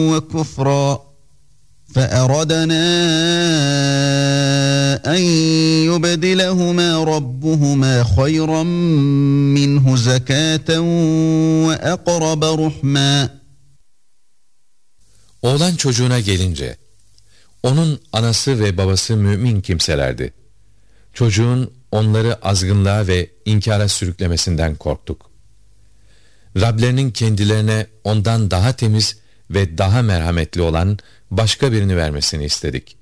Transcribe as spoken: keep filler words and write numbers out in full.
وكفرا فأردنا أن يبدلهما ربهما خيرا منه زكاة وأقرب رحما. Oğlan çocuğuna gelince, onun anası ve babası mümin kimselerdi. Çocuğun onları azgınlığa ve inkara sürüklemesinden korktuk. Rablerinin kendilerine ondan daha temiz ve daha merhametli olan başka birini vermesini istedik.